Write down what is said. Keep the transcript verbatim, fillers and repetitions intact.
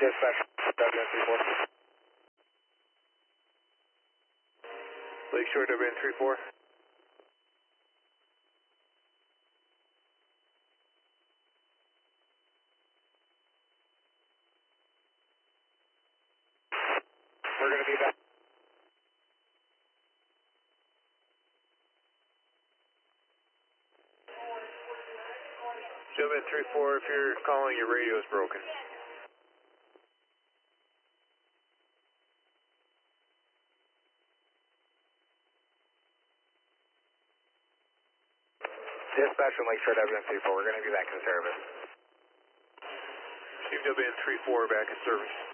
Dispatch, W N three four. Lakeshore W N three four. We're going to be back. W N three four, if you're calling, your radio is broken. Dispatch from Lakeshore W N three four, we're going to be back in service. Receive W N three four back in service.